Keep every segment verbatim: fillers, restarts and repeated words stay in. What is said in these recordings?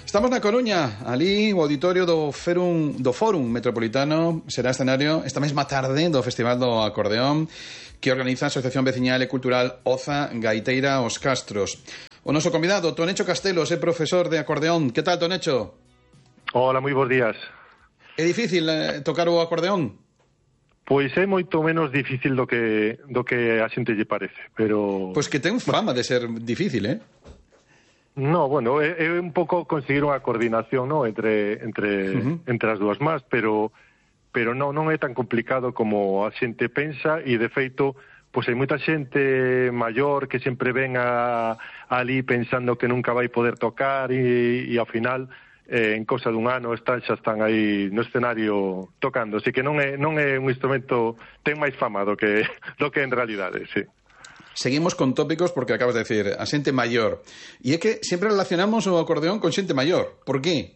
Estamos na Coruña, ali o auditorio do Fórum, do Fórum Metropolitano será escenario esta mesma tarde do Festival do Acordeón que organiza a Asociación Veciñal e Cultural Oza Gaiteira Os Castros. O noso convidado, Tonecho Castelos, é profesor de acordeón. Que tal, Tonecho? Hola, moi bons días. É difícil eh, tocar o acordeón? Pois é moito menos difícil do que do que a xente lle parece, pero... Pois que ten fama de ser difícil, eh? No, bueno, é, é un pouco conseguir unha coordinación, no, entre entre uh-huh. entre as dúas más, pero pero non non é tan complicado como a xente pensa e de feito, pois hai moita xente maior que sempre ven a, ali pensando que nunca vai poder tocar e, e ao final eh, en cosa dun ano están xa están aí no escenario tocando, así que non é non é un instrumento, ten máis fama do que do que en realidade, sí. Seguimos con tópicos porque acabas de decir a xente maior. E é que sempre relacionamos o acordeón con xente maior. Por qué?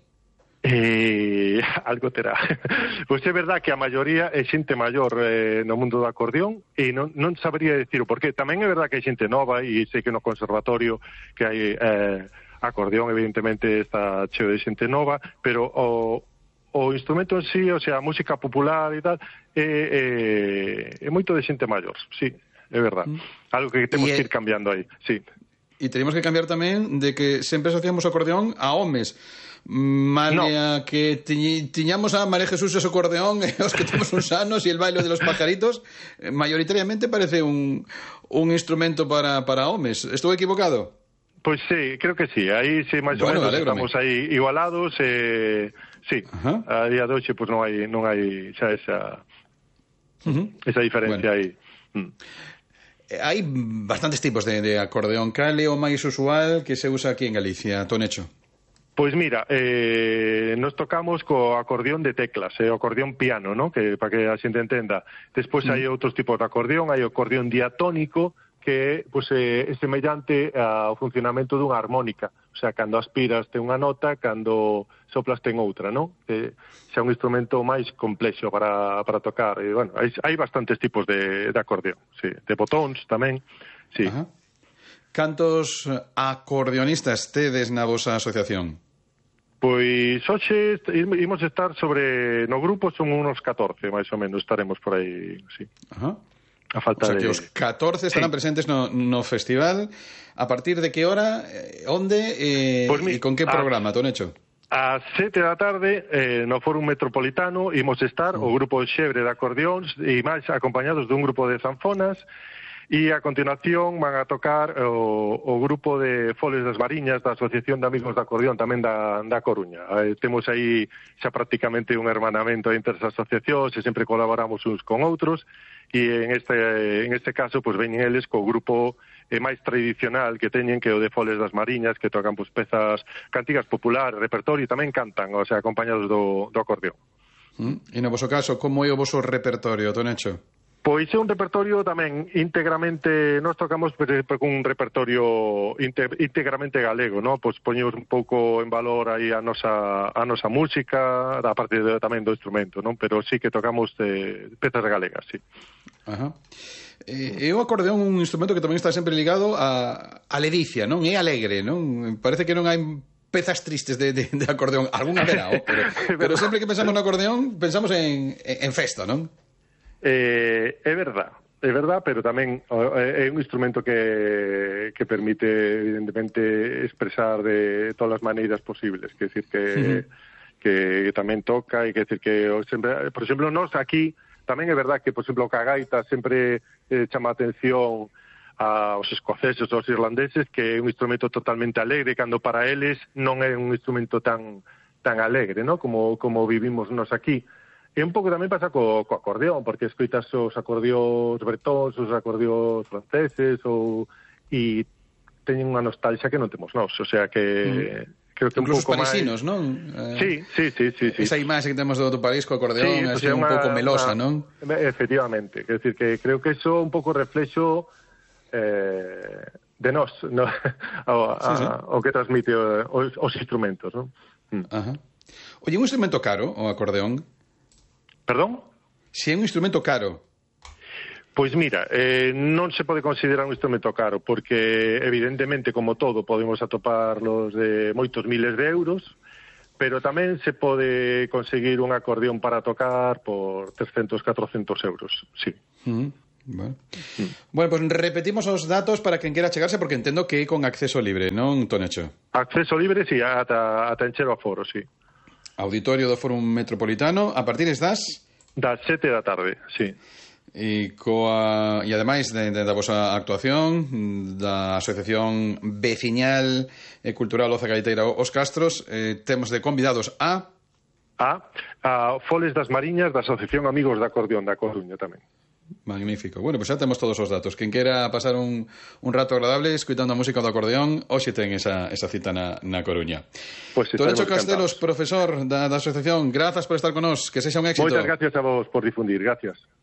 Eh, algo terá. Pois é verdad que a maioría é xente maior eh, no mundo do acordeón e non, non sabría decir o porqué. Tamén é verdad que hai xente nova e sei que no conservatorio que hai eh, acordeón evidentemente está cheo de xente nova, pero o o instrumento en sí, o sea, a música popular e tal, é, é, é moito de xente maior, sí. É verdad. Algo que temos e, que ir cambiando aí, sí. E tenemos que cambiar tamén de que sempre asociamos o acordeón a homes. Malia no. que tiñi, tiñamos a María Jesús ese acordeón e os que temos uns anos e el baile de los pajaritos, mayoritariamente parece un, un instrumento para, para homes. Estou equivocado? Pois sí, creo que sí. Aí sí, máis bueno, ou menos estamos aí igualados. Eh, sí, uh-huh. a día de hoxe pues, non hai non hai xa esa, uh-huh. esa diferencia bueno. aí. Mm. Hai bastantes tipos de, de acordeón. Cal é o máis usual que se usa aquí en Galicia, Tonecho? Pois mira, eh, nos tocamos co acordeón de teclas, eh, o acordeón piano, ¿no? Que para que a xente entenda. Despois mm. hai outros tipos de acordeón, hai o acordeón diatónico, que pues, eh, é semellante ao funcionamento dunha armónica. O sea, cando aspiras ten unha nota, cando soplas ten outra, non? Que xa un instrumento máis complexo para, para tocar. E, bueno, hai, hai bastantes tipos de, de acordeón, sí. De botóns tamén, sí. Ajá. Cantos acordeonistas tedes na vosa asociación? Pois hoxe imos estar sobre... No grupo son unos catorce, máis ou menos, estaremos por aí, sí. Ajá. A falta o sea, de... que os catorce estarán sí. presentes no, no festival. A partir de que hora, onde eh, pues mi, e con que programa, a, Tonecho? A sete da tarde, eh, no Fórum Metropolitano, imos estar mm. o grupo Xebre de acordeóns e máis acompañados dun grupo de zanfonas. E a continuación van a tocar o, o grupo de Foles das Mariñas da Asociación de Amigos de Acordeón tamén da, da Coruña. Eh, temos aí xa prácticamente un hermanamento entre as asociacións e sempre colaboramos uns con outros e en este, en este caso pues, veñen eles co grupo eh, máis tradicional que teñen que o de Foles das Mariñas que tocan pues, pezas cantigas populares, repertorio e tamén cantan, o sea, acompañados do, do acordeón. Mm. E no voso caso, como é o voso repertorio, Tonecho? Pois é un repertorio tamén íntegramente, nós tocamos con un repertorio íntegramente galego, ¿no? Pois poñemos un pouco en valor aí a nosa a nosa música, a parte de, tamén do instrumento, ¿no? Pero sí que tocamos de pezas galegas, sí. Ajá. E o acordeón un instrumento que tamén está sempre ligado a, a ledicia, non? É alegre, non? Parece que non hai pezas tristes de, de, de acordeón, algunha verá, oh, pero, pero sempre que pensamos no acordeón pensamos en, en festa, non? Eh, é verdad, é verdad, pero tamén é un instrumento que, que permite, evidentemente, expresar de todas as maneiras posibles. Quer decir que, uh-huh. que tamén toca e quer decir que, sempre, por exemplo, nós aquí, tamén é verdad que, por exemplo, o cagaita sempre eh, chama a atención aos escoceses ou aos irlandeses, que é un instrumento totalmente alegre, cando para eles non é un instrumento tan, tan alegre, ¿no? como, como vivimos nós aquí. E un pouco tamén pasa co, co acordeón, porque escoitas os acordeóns bretóns, os acordeóns franceses, ou e teñen unha nostalgia que non temos nós, o sea que... Mm. Creo que incluso un pouco os parisinos, máis... non? Eh, sí, sí, sí, sí, sí. Esa imaxe que temos do, do París co acordeón, sí, así un pouco melosa, una... non? Efectivamente, quer decir que creo que eso un pouco reflexo eh, de nós, no? o, sí, sí. A, o que transmite os, os instrumentos, non? Mm. Ajá. Oye, un instrumento caro, o acordeón? Perdón? Si é un instrumento caro. Pois mira, eh, non se pode considerar un instrumento caro, porque evidentemente, como todo, podemos atoparlos de moitos miles de euros, pero tamén se pode conseguir un acordeón para tocar por trescentos, catrocentos euros, sí. Uh-huh. Bueno. Mm. bueno, pues repetimos os datos para quen quera chegarse, porque entendo que é con acceso libre, non, Tonecho? Acceso libre, sí, ata, ata encher o aforo, sí. Auditorio do Fórum Metropolitano, a partir das... Das sete da tarde, sí. E, coa, e ademais de, de, da vosa actuación da Asociación Veciñal e Cultural Oza Gaiteira Os Castros, eh, temos de convidados a... A, a Foles das Mariñas da Asociación Amigos da Acordeón da Coruña tamén. Magnífico. Bueno, pois pues xa temos todos os datos. Quen quera pasar un, un rato agradable escuitando a música do acordeón, hoxe ten esa, esa cita na, na Coruña. Pues Tonecho Castelos, profesor da, da asociación, grazas por estar con nós, que sexa un éxito. Moitas gracias a vos por difundir, gracias.